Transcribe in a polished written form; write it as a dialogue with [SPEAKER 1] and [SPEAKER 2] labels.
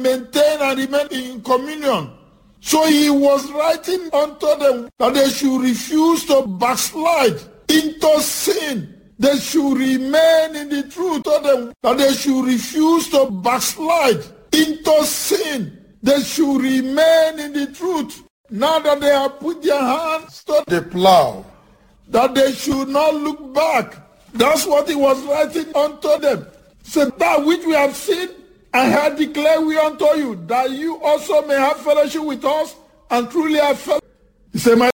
[SPEAKER 1] maintain and remain in communion. So he was writing unto them that they should refuse to backslide into sin. They should remain in the truth. Told them that they should refuse to backslide into sin. They should remain in the truth. Now that they have put their hands to the plow, that they should not look back. That's what he was writing unto them. So that which we have seen, I have declared we unto you, that you also may have fellowship with us, and truly have fellowship. He said, my